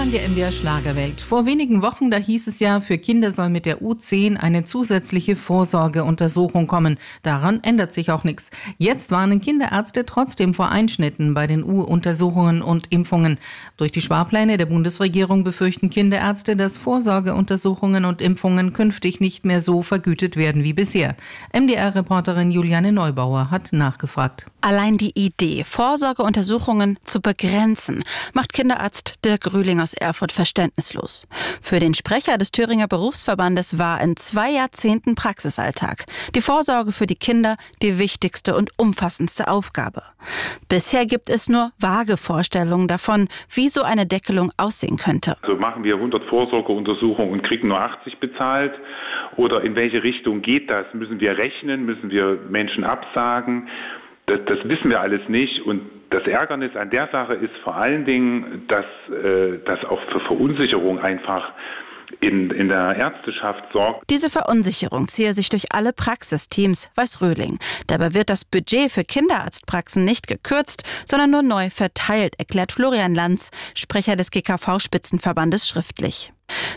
in der MDR Schlagerwelt. Vor wenigen Wochen, da hieß es ja, für Kinder soll mit der U10 eine zusätzliche Vorsorgeuntersuchung kommen. Daran ändert sich auch nichts. Jetzt warnen Kinderärzte trotzdem vor Einschnitten bei den U-Untersuchungen und Impfungen. Durch die Sparpläne der Bundesregierung befürchten Kinderärzte, dass Vorsorgeuntersuchungen und Impfungen künftig nicht mehr so vergütet werden wie bisher. MDR-Reporterin Juliane Neubauer hat nachgefragt. Allein die Idee, Vorsorgeuntersuchungen zu begrenzen, macht Kinderarzt Dirk Rühling aus Erfurt verständnislos. Für den Sprecher des Thüringer Berufsverbandes war in 2 Jahrzehnten Praxisalltag die Vorsorge für die Kinder die wichtigste und umfassendste Aufgabe. Bisher gibt es nur vage Vorstellungen davon, wie so eine Deckelung aussehen könnte. Also machen wir 100 Vorsorgeuntersuchungen und kriegen nur 80 bezahlt? Oder in welche Richtung geht das? Müssen wir rechnen? Müssen wir Menschen absagen? Das wissen wir alles nicht, und das Ärgernis an der Sache ist vor allen Dingen, dass das auch für Verunsicherung einfach in der Ärzteschaft sorgt. Diese Verunsicherung ziehe sich durch alle Praxisteams, weiß Rühling. Dabei wird das Budget für Kinderarztpraxen nicht gekürzt, sondern nur neu verteilt, erklärt Florian Lanz, Sprecher des GKV-Spitzenverbandes, schriftlich.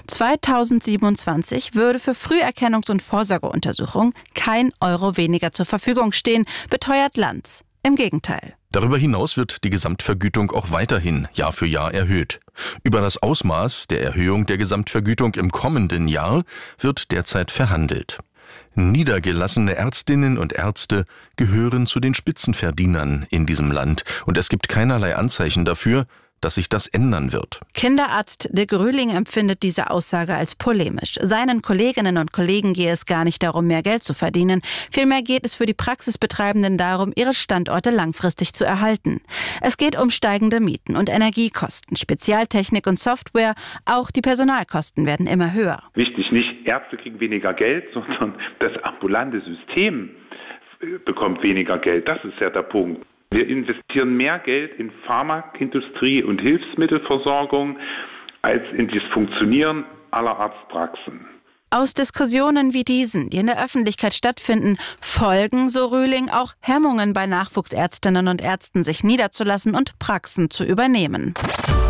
2027 würde für Früherkennungs- und Vorsorgeuntersuchungen kein Euro weniger zur Verfügung stehen, beteuert Lanz. Im Gegenteil. Darüber hinaus wird die Gesamtvergütung auch weiterhin Jahr für Jahr erhöht. Über das Ausmaß der Erhöhung der Gesamtvergütung im kommenden Jahr wird derzeit verhandelt. Niedergelassene Ärztinnen und Ärzte gehören zu den Spitzenverdienern in diesem Land, und es gibt keinerlei Anzeichen dafür, dass sich das ändern wird. Kinderarzt Dirk Rühling empfindet diese Aussage als polemisch. Seinen Kolleginnen und Kollegen gehe es gar nicht darum, mehr Geld zu verdienen. Vielmehr geht es für die Praxisbetreibenden darum, ihre Standorte langfristig zu erhalten. Es geht um steigende Mieten und Energiekosten, Spezialtechnik und Software. Auch die Personalkosten werden immer höher. Wichtig, nicht Ärzte kriegen weniger Geld, sondern das ambulante System bekommt weniger Geld. Das ist ja der Punkt. Wir investieren mehr Geld in Pharmaindustrie und Hilfsmittelversorgung als in das Funktionieren aller Arztpraxen. Aus Diskussionen wie diesen, die in der Öffentlichkeit stattfinden, folgen, so Rühling, auch Hemmungen bei Nachwuchsärztinnen und Ärzten, sich niederzulassen und Praxen zu übernehmen.